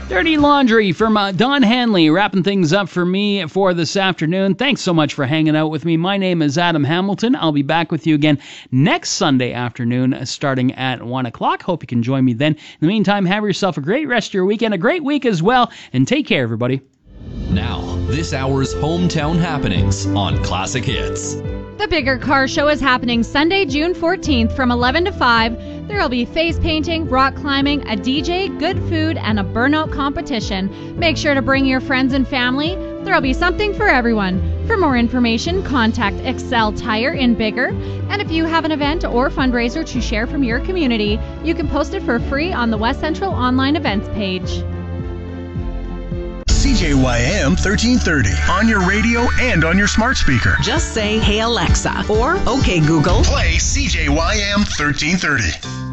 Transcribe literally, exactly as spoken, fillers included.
Dirty Laundry from uh, Don Hanley, wrapping things up for me for this afternoon. Thanks so much for hanging out with me. My name is Adam Hamilton. I'll be back with you again next Sunday afternoon starting at one o'clock. Hope you can join me then. In the meantime, have yourself a great rest of your weekend, a great week as well, and take care, everybody. Now, this hour's hometown happenings on Classic Hits. The Bigger Car Show is happening Sunday, June fourteenth from eleven to five. There will be face painting, rock climbing, a D J, good food, and a burnout competition. Make sure to bring your friends and family. There will be something for everyone. For more information, contact Excel Tire in Bigger. And if you have an event or fundraiser to share from your community, you can post it for free on the West Central Online Events page. C J Y M thirteen thirty on your radio and on your smart speaker. Just say, "Hey Alexa," or "Okay Google, play C J Y M thirteen thirty."